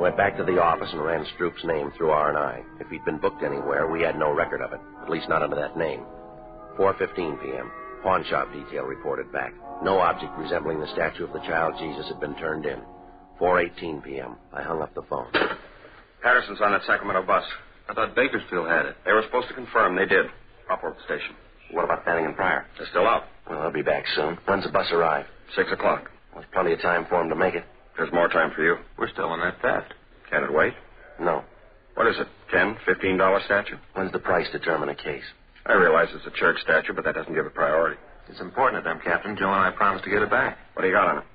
went back to the office and ran Stroop's name through R&I. If he'd been booked anywhere, we had no record of it, at least not under that name. 4:15 p.m. Pawn shop detail reported back. No object resembling the statue of the child Jesus had been turned in. 4:18 p.m. I hung up the phone. Patterson's on that Sacramento bus. I thought Bakersfield had it. They were supposed to confirm. They did. Upward station. What about Fanning and Pryor? They're still out. Well, they'll be back soon. When's the bus arrive? 6 o'clock. There's plenty of time for them to make it. There's more time for you. We're still in that theft. Can it wait? No. What is it, $10, $15 statue? When's the price determine a case? I realize it's a church statue, but that doesn't give it priority. It's important to them, Captain. Joe and I promised to get it back. What do you got on it?